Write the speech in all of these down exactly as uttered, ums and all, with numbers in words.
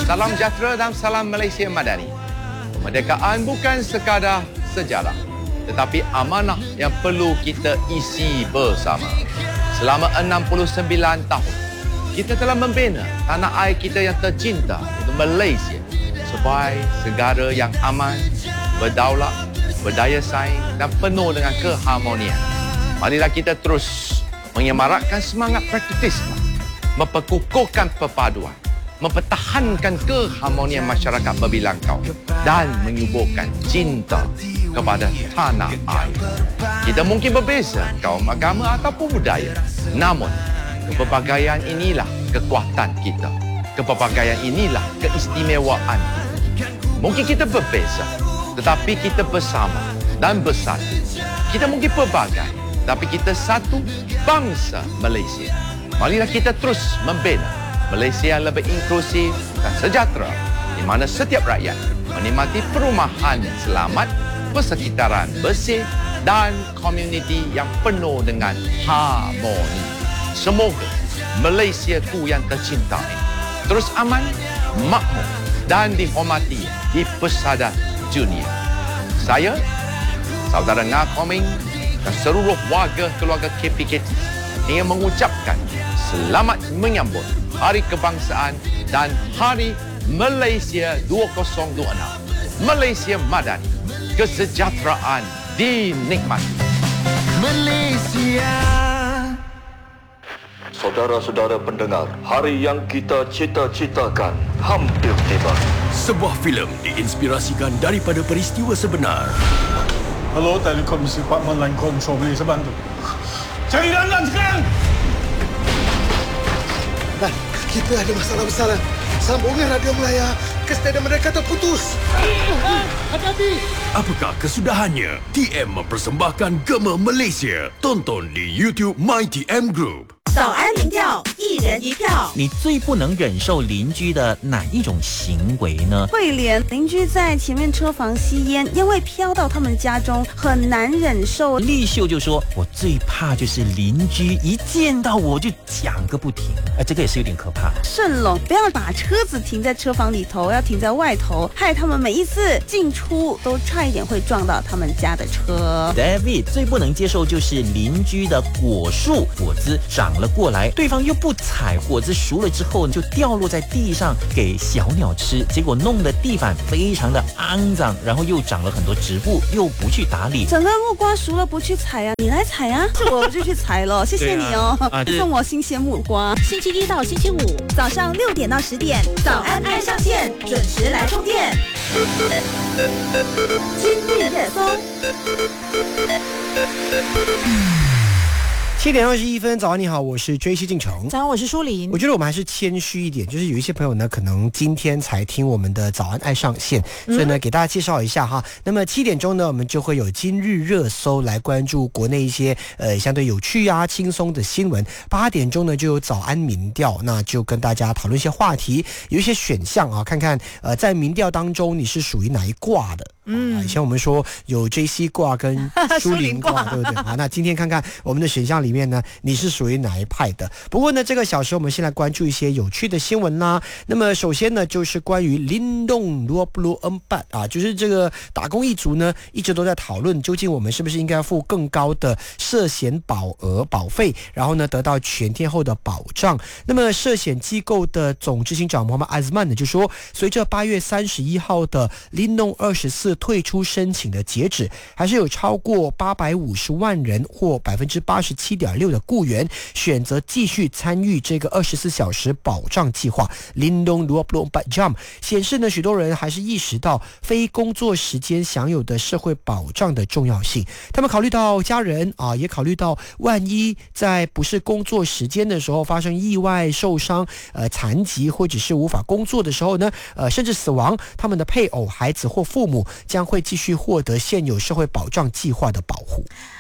Salam sejahtera dan salam Malaysia Madani. Kemerdekaan bukan sekadar sejarah, tetapi amanah yang perlu kita isi bersama. Selama enam puluh sembilan tahun, kita telah membina tanah air kita yang tercinta, iaitu Malaysia, sebagai negara yang aman, berdaulat, berdaya saing dan penuh dengan keharmonian. Marilah kita terus menyemarakkan semangat patriotisme, memperkukuhkan perpaduan, mempertahankan keharmonian masyarakat berbilangkau dan menyuburkan cinta kepada tanah air. Kita mungkin berbeza kaum, agama ataupun budaya, namun kepelbagaian inilah kekuatan kita. Kepelbagaian inilah keistimewaan. Mungkin kita berbeza, tetapi kita bersama dan bersatu. Kita mungkin pelbagai, tapi kita satu bangsa Malaysia. Marilah kita terus membina Malaysia yang lebih inklusif dan sejahtera, di mana setiap rakyat menikmati perumahan selamat, persekitaran bersih dan komuniti yang penuh dengan harmoni. Semoga Malaysiaku yang tercinta ini terus aman, makmur dan dihormati di pesada dunia. Saya, saudara Nga Koming dan seluruh warga keluarga K P K T ingin mengucapkan selamat menyambut Hari Kebangsaan dan Hari Malaysia dua ribu dua puluh enam. Malaysia Madani, kesejahteraan dinikmati. Malaysia. Saudara-saudara pendengar, hari yang kita cita-citakan hampir tiba. Sebuah filem diinspirasikan daripada peristiwa sebenar. Hello, Telekomisi Department Line Control, boleh saya bantu? Cari Lanlan sekarang! Nah, kita ada masalah besar. Sambungan radio Melaya ke stadium mereka terputus. Hati-hati! Apakah kesudahannya? T M mempersembahkan Gema Malaysia. Tonton di YouTube My T M Group. 早安民调，一人一票。 你最不能忍受邻居的哪一种行为呢？ 慧莲邻居在前面车房吸烟，烟味飘到他们家中，很难忍受。 丽秀就说：“我最怕就是邻居一见到我就讲个不停。”呃，这个也是有点可怕。 盛龙不要把车子停在车房里头，要停在外头，害他们每一次进出都差一点会撞到他们家的车。 David 最不能接受就是邻居的果树果子长了过来，对方又不采，果子熟了之后就掉落在地上给小鸟吃，结果弄得地板非常的肮脏，然后又长了很多植物，又不去打理。 整个木瓜熟了不去采啊，你来采啊，我就去采了，谢谢你哦，啊啊、送我新鲜木瓜。 星期一到星期五早上六点到十点，早安爱上线，准时来充电。今日热搜。 七点二十一分，早安，你好，我是追西进城。 早安，我是舒琳。 我觉得我们还是谦虚一点，就是有一些朋友呢，可能今天才听我们的早安爱上线，所以呢，给大家介绍一下哈。那么七点钟呢，我们就会有今日热搜来关注国内一些呃相对有趣啊、轻松的新闻。八点钟呢，就有早安民调，那就跟大家讨论一些话题，有一些选项啊，看看呃在民调当中你是属于哪一卦的。嗯，以前我们说有 J C 卦跟舒琳卦，对不对？好，那今天看看我们的选项里面呢，你是属于哪一派的？不过呢，这个小时我们先来关注一些有趣的新闻啦。那么首先呢，就是关于林动罗布罗恩巴啊，就是这个打工一族呢，一直都在讨论，究竟我们是不是应该付更高的涉险保额保费，然后呢得到全天候的保障。那么涉险机构的总执行长穆罕默阿兹曼呢就说，随着八月三十一号的林动二十四退出申请的截止，还是有超过八百五十万人或百分之八十七点六的雇员选择继续参与这个二十四小时保障计划。Lindung dua puluh empat jam 显示呢，许多人还是意识到非工作时间享有的社会保障的重要性。他们考虑到家人啊，也考虑到万一在不是工作时间的时候发生意外、受伤、呃残疾或者是无法工作的时候呢，呃甚至死亡，他们的配偶、孩子或父母将会继续获得现有社会保障计划的保护。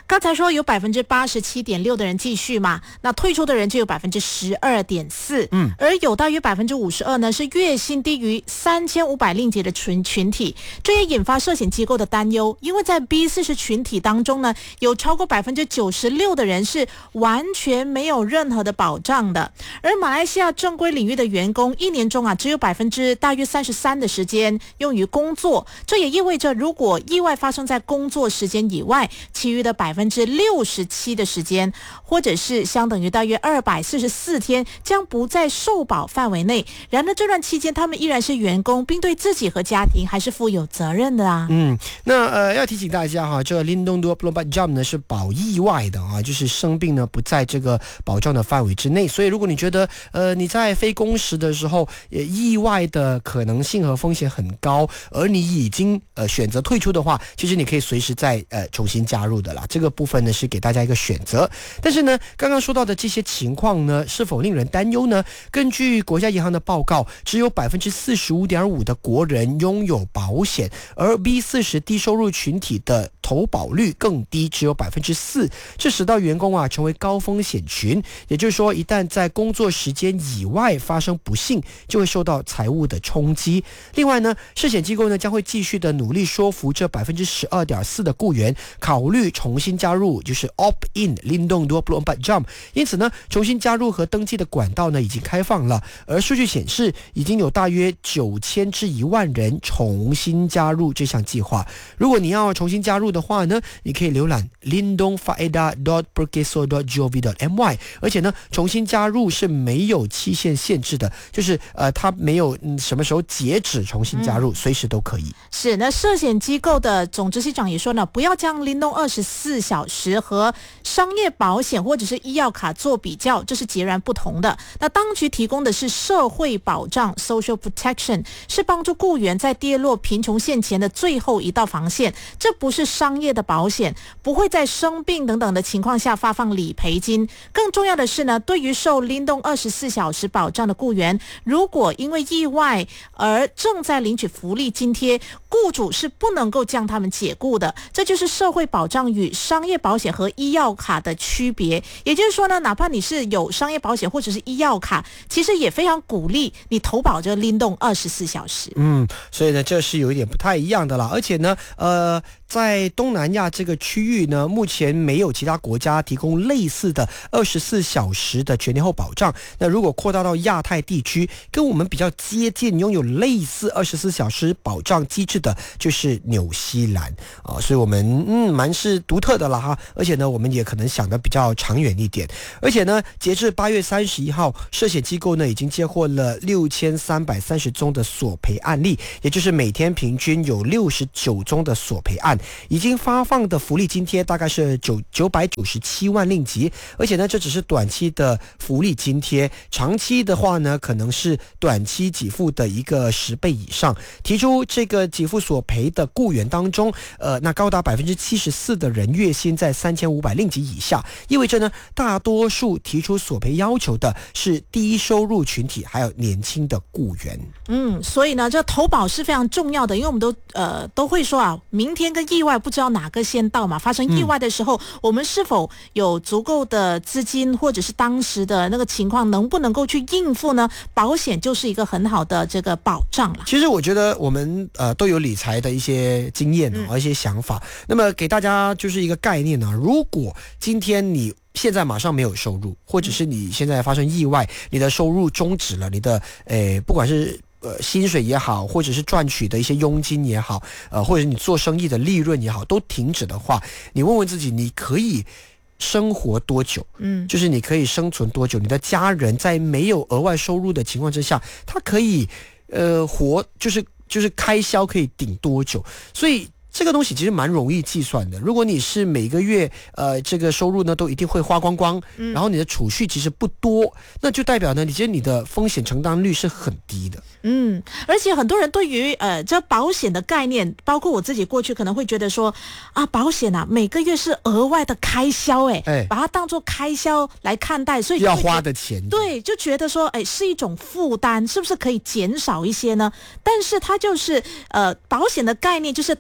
刚才说有百分之八十七点六的人继续嘛，那退出的人就有百分之十二点四，嗯，而有大约百分之五十二呢是月薪低于三千五百令吉的群群体，这也引发寿险机构的担忧，因为在 B 四十群体当中呢，有超过百分之九十六的人是完全没有任何的保障的，而马来西亚正规领域的员工一年中啊只有百分之大约三十三的时间用于工作，这也意味着如果意外发生在工作时间以外，其余的百分之六十七的时间，或者是相等于大约二百四十四天，将不在受保范围内。然而这段期间，他们依然是员工，并对自己和家庭还是负有责任的啊。 嗯，那呃要提醒大家哈，这个 Lindung dua puluh empat jam 呢是保意外的啊，就是生病呢不在这个保障的范围之内。所以如果你觉得呃你在非工时的时候，也意外的可能性和风险很高，而你已经呃选择退出的话，其实你可以随时再呃重新加入的啦。这个部分呢是给大家一个选择。但是呢，刚刚说到的这些情况呢，是否令人担忧呢？根据国家银行的报告，只有百分之四十五点五的国人拥有保险，而 B 四十低收入群体的投保率更低，只有百分之四，这使到员工啊成为高风险群。也就是说，一旦在工作时间以外发生不幸，就会受到财务的冲击。另外呢，寿险机构呢将会继续的努力说服这百分之十二点四的雇员考虑重新加入，就是 opt-in Lindung dua puluh empat jam。因此呢，重新加入和登记的管道呢已经开放了，而数据显示，已经有大约九千至一万人重新加入这项计划。如果你要重新加入的话呢，你可以浏览 lindung faedah dot perkeso dot gov dot my， 而且呢，重新加入是没有期限限制的，就是呃，它没有、嗯、什么时候截止重新加入，嗯、随时都可以。 是，那寿险机构的总执行长也说呢，不要将 Lindung 二十四小时和商业保险或者是医药卡做比较，这是截然不同的。那当局提供的是社会保障 （social protection）， 是帮助雇员在跌落贫穷线前的最后一道防线。这不是商业的保险，不会在生病等等的情况下发放理赔金。更重要的是呢，对于受 Lindung 二十四小时保障的雇员，如果因为意外而正在领取福利津贴，雇主是不能够将他们解雇的。这就是社会保障与商业保险和医药卡的区别。也就是说呢，哪怕你是有商业保险或者是医药卡，其实也非常鼓励你投保这 Lindung 二十四小时。 嗯，所以呢，这是有一点不太一样的啦。而且呢，呃，在东南亚这个区域呢，目前没有其他国家提供类似的二十四小时的全年后保障。那如果扩大到亚太地区，跟我们比较接近、拥有类似二十四小时保障机制的，就是纽西兰啊、呃。所以我们嗯蛮是独特的啦哈。而且呢，我们也可能想得比较长远一点。而且呢，截至八月三十一号，寿险机构呢已经接获了六千三百三十宗的索赔案例，也就是每天平均有六十九宗的索赔案。已经发放的福利津贴大概是九九百九十七万令吉，而且呢，这只是短期的福利津贴，长期的话呢，可能是短期给付的一个十倍以上。提出这个给付索赔的雇员当中，呃，那高达百分之七十四的人月薪在三千五百令吉以下，意味着呢，大多数提出索赔要求的是低收入群体，还有年轻的雇员。 嗯，所以呢，这投保是非常重要的，因为我们都呃都会说啊，明天跟意外不知道哪个先到嘛。发生意外的时候、嗯、我们是否有足够的资金，或者是当时的那个情况能不能够去应付呢？保险就是一个很好的这个保障了。 其实我觉得我们呃都有理财的一些经验啊、嗯，一些想法。那么给大家就是一个概念呢，如果今天你现在马上没有收入，或者是你现在发生意外，你的收入终止了，你的诶不管是呃，薪水也好，或者是赚取的一些佣金也好，呃，或者你做生意的利润也好，都停止的话，你问问自己，你可以生活多久？嗯，就是你可以生存多久？你的家人在没有额外收入的情况之下，他可以呃活，就是就是开销可以顶多久？所以这个东西其实蛮容易计算的。如果你是每个月呃这个收入呢都一定会花光光，嗯、然后你的储蓄其实不多，那就代表呢，你其实你的风险承担率是很低的。 嗯，而且很多人对于呃这保险的概念，包括我自己过去可能会觉得说啊，保险啊每个月是额外的开销，哎，哎把它当作开销来看待，所以要花的钱， 对，就觉得说哎是一种负担，是不是可以减少一些呢？但是它就是呃保险的概念就是大家一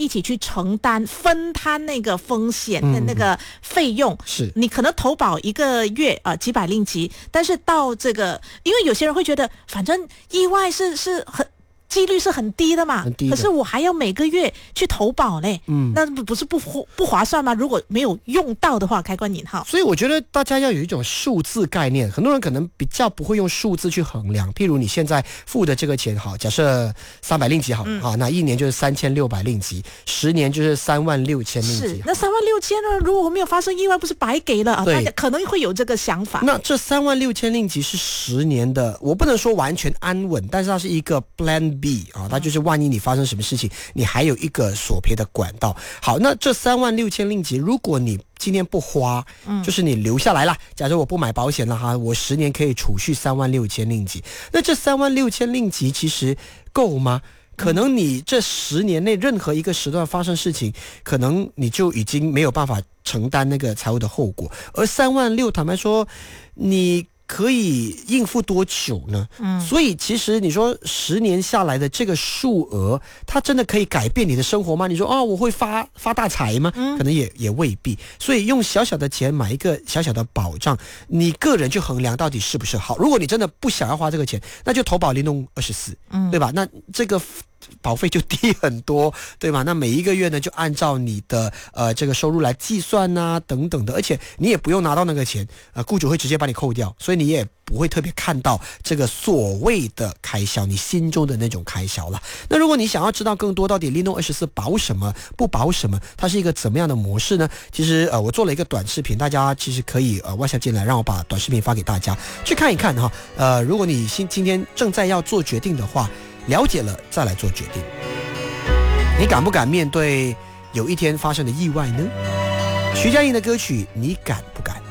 一起去承担分摊那个风险的那个费用。 是你可能投保一个月啊、呃、几百令吉，但是到这个，因为有些人会觉得，反正意外是是很。几率是很低的嘛，可是我还要每个月去投保嘞，嗯，那不是不不划算吗？如果没有用到的话，开关引号。 所以我觉得大家要有一种数字概念，很多人可能比较不会用数字去衡量。譬如你现在付的这个钱，好，假设三百令吉好，嗯、好，那一年就是三千六百令吉，十年就是三万六千令吉。 是，那三万六千呢？如果我没有发生意外，不是白给了啊？大家可能会有这个想法。 那这三万六千令吉是十年的，我不能说完全安稳，但是它是一个 Plan B 啊，它就是万一你发生什么事情，你还有一个索赔的管道。好，那这三万六千令吉，如果你今天不花，嗯，就是你留下来了。假如我不买保险了哈，我十年可以储蓄三万六千令吉。那这三万六千令吉其实够吗？可能你这十年内任何一个时段发生事情，可能你就已经没有办法承担那个财务的后果。而三万六，坦白说，你可以应付多久呢？嗯，所以其实你说十年下来的这个数额，它真的可以改变你的生活吗？你说哦，我会发发大财吗？嗯，可能也也未必。所以用小小的钱买一个小小的保障，你个人去衡量到底是不是好。如果你真的不想要花这个钱，那就投保零零二十四，嗯，对吧？那这个保费就低很多，对吧？那每一个月呢，就按照你的呃这个收入来计算啊，等等的，而且你也不用拿到那个钱，呃，雇主会直接把你扣掉，所以你也不会特别看到这个所谓的开销，你心中的那种开销了。那如果你想要知道更多，到底零零二十四保什么不保什么，它是一个怎么样的模式呢？其实呃，我做了一个短视频，大家其实可以呃WhatsApp进来，让我把短视频发给大家去看一看哈。呃，如果你今今天正在要做决定的话，了解了再来做决定，你敢不敢面对有一天发生的意外呢？徐佳莹的歌曲，你敢不敢？